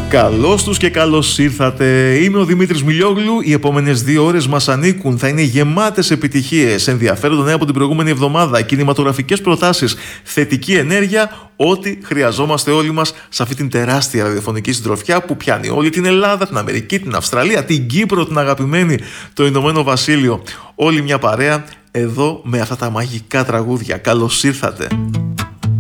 Καλώς τους και καλώς ήρθατε. Είμαι ο Δημήτρης Μιλιόγλου. Οι επόμενες 2 ώρες μας ανήκουν. Θα είναι γεμάτες επιτυχίες, ενδιαφέροντα νέα από την προηγούμενη εβδομάδα, κινηματογραφικές προτάσεις, θετική ενέργεια, ό,τι χρειαζόμαστε όλοι μας σε αυτή την τεράστια ραδιοφωνική συντροφιά που πιάνει όλη την Ελλάδα, την Αμερική, την Αυστραλία, την Κύπρο, την αγαπημένη, το Ηνωμένο Βασίλειο. Όλη μια παρέα εδώ με αυτά τα μαγικά τραγούδια. Καλώς ήρθατε.